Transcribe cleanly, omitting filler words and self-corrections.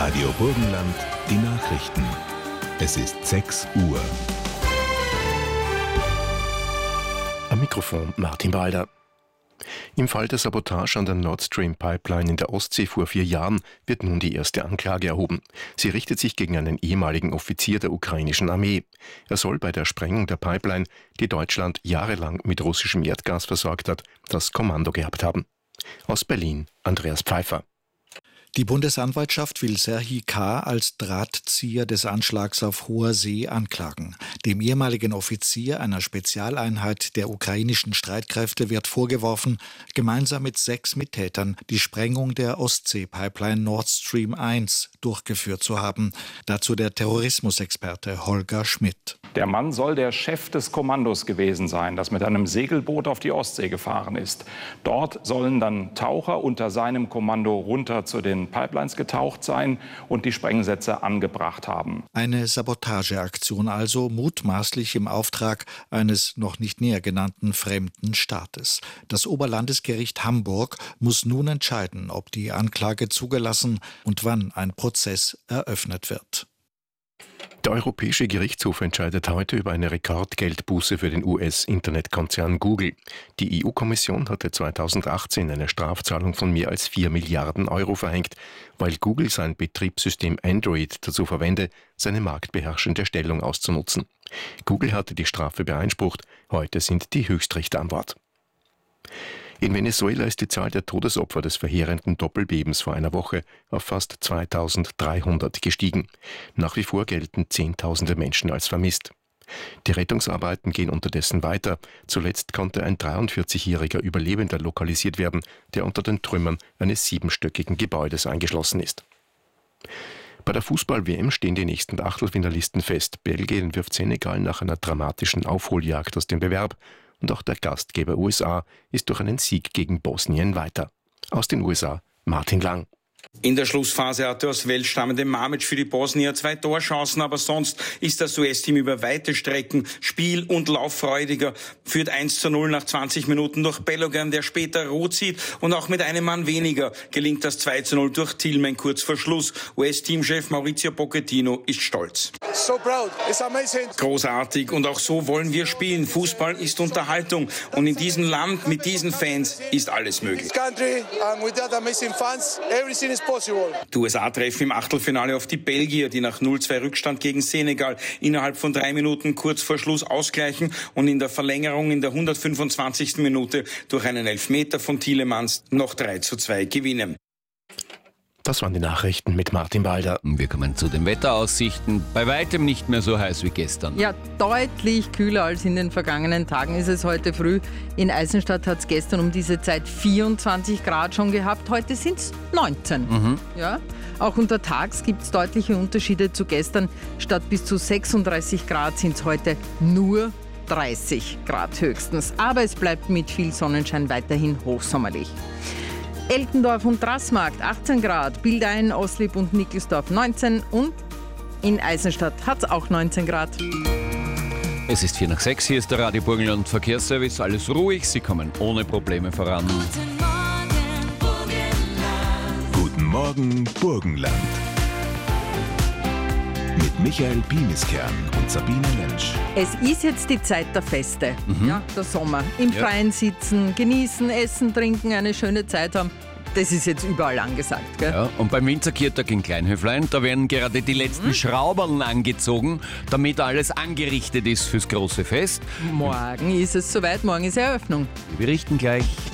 Radio Burgenland, die Nachrichten. Es ist 6 Uhr. Am Mikrofon Martin Balder. Im Fall der Sabotage an der Nord Stream Pipeline in der Ostsee vor 4 Jahren wird nun die erste Anklage erhoben. Sie richtet sich gegen einen ehemaligen Offizier der ukrainischen Armee. Er soll bei der Sprengung der Pipeline, die Deutschland jahrelang mit russischem Erdgas versorgt hat, das Kommando gehabt haben. Aus Berlin, Andreas Pfeiffer. Die Bundesanwaltschaft will Serhii K. als Drahtzieher des Anschlags auf hoher See anklagen. Dem ehemaligen Offizier einer Spezialeinheit der ukrainischen Streitkräfte wird vorgeworfen, gemeinsam mit 6 Mittätern die Sprengung der Ostsee-Pipeline Nord Stream 1 durchgeführt zu haben. Dazu der Terrorismusexperte Holger Schmidt. Der Mann soll der Chef des Kommandos gewesen sein, das mit einem Segelboot auf die Ostsee gefahren ist. Dort sollen dann Taucher unter seinem Kommando runter zu den Pipelines getaucht sein und die Sprengsätze angebracht haben. Eine Sabotageaktion also, mutmaßlich im Auftrag eines noch nicht näher genannten fremden Staates. Das Oberlandesgericht Hamburg muss nun entscheiden, ob die Anklage zugelassen und wann ein Prozess eröffnet wird. Der Europäische Gerichtshof entscheidet heute über eine Rekordgeldbuße für den US-Internetkonzern Google. Die EU-Kommission hatte 2018 eine Strafzahlung von mehr als 4 Milliarden Euro verhängt, weil Google sein Betriebssystem Android dazu verwende, seine marktbeherrschende Stellung auszunutzen. Google hatte die Strafe beeinsprucht, heute sind die Höchstrichter an Bord. In Venezuela ist die Zahl der Todesopfer des verheerenden Doppelbebens vor einer Woche auf fast 2300 gestiegen. Nach wie vor gelten Zehntausende Menschen als vermisst. Die Rettungsarbeiten gehen unterdessen weiter. Zuletzt konnte ein 43-jähriger Überlebender lokalisiert werden, der unter den Trümmern eines 7-stöckigen Gebäudes eingeschlossen ist. Bei der Fußball-WM stehen die nächsten Achtelfinalisten fest. Belgien wirft Senegal nach einer dramatischen Aufholjagd aus dem Bewerb. Und auch der Gastgeber USA ist durch einen Sieg gegen Bosnien weiter. Aus den USA Martin Lang. In der Schlussphase hatte aus Wels stammende Mamic für die Bosnier 2 Torchancen, aber sonst ist das US-Team über weite Strecken spiel- und lauffreudiger, führt 1:0 nach 20 Minuten durch Bellogan, der später rot sieht, und auch mit einem Mann weniger gelingt das 2:0 durch Tillman kurz vor Schluss. US-Teamchef Maurizio Pochettino ist stolz. So proud. It's amazing. Großartig, und auch so wollen wir spielen. Fußball ist Unterhaltung und in diesem Land mit diesen Fans ist alles möglich. Country and with that amazing fans, everything is possible. Die USA treffen im Achtelfinale auf die Belgier, die nach 0:2 Rückstand gegen Senegal innerhalb von 3 Minuten kurz vor Schluss ausgleichen und in der Verlängerung in der 125. Minute durch einen Elfmeter von Tielemans noch 3:2 gewinnen. Das waren die Nachrichten mit Martin Balder. Wir kommen zu den Wetteraussichten. Bei weitem nicht mehr so heiß wie gestern. Ja, deutlich kühler als in den vergangenen Tagen ist es heute früh. In Eisenstadt hat es gestern um diese Zeit 24 Grad schon gehabt. Heute sind es 19. Ja? Auch untertags gibt es deutliche Unterschiede zu gestern. Statt bis zu 36 Grad sind es heute nur 30 Grad höchstens. Aber es bleibt mit viel Sonnenschein weiterhin hochsommerlich. Eltendorf und Drassmarkt 18 Grad, Bildein, Oslip und Nickelsdorf 19 und in Eisenstadt hat es auch 19 Grad. Es ist 5:45, hier ist der Radio Burgenland Verkehrsservice. Alles ruhig, Sie kommen ohne Probleme voran. Guten Morgen, Burgenland. Mit Michael Biemiskern und Sabine Lentsch. Es ist jetzt die Zeit der Feste, ja, der Sommer. Im Freien sitzen, genießen, essen, trinken, eine schöne Zeit haben. Das ist jetzt überall angesagt. Gell? Ja, und beim Winzerkirtag in Kleinhöflein, da werden gerade die letzten Schrauberln angezogen, damit alles angerichtet ist fürs große Fest. Morgen ist es soweit, morgen ist Eröffnung. Wir berichten gleich.